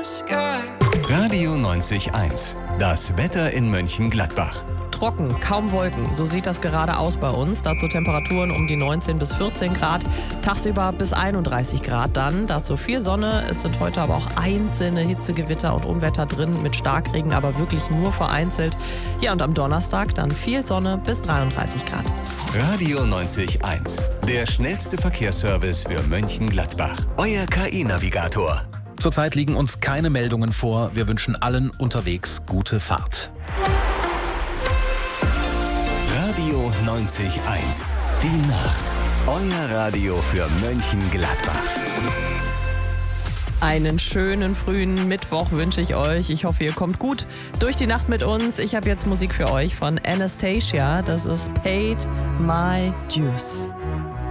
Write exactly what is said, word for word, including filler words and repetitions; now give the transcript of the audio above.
sky. Radio neunzig eins. Das Wetter in Mönchengladbach. Trocken, kaum Wolken. So sieht das gerade aus bei uns. Dazu Temperaturen um die neunzehn bis vierzehn Grad. Tagsüber bis einunddreißig Grad dann. Dazu viel Sonne. Es sind heute aber auch einzelne Hitzegewitter und Unwetter drin mit Starkregen, aber wirklich nur vereinzelt. Ja, und am Donnerstag dann viel Sonne bis dreiunddreißig Grad. Radio neunzig eins. Der schnellste Verkehrsservice für Mönchengladbach. Euer K I-Navigator. Zurzeit liegen uns keine Meldungen vor. Wir wünschen allen unterwegs gute Fahrt. Radio neunzig eins. Die Nacht. Euer Radio für Mönchengladbach. Einen schönen frühen Mittwoch wünsche ich euch. Ich hoffe, ihr kommt gut durch die Nacht mit uns. Ich habe jetzt Musik für euch von Anastasia. Das ist Paid My Dues.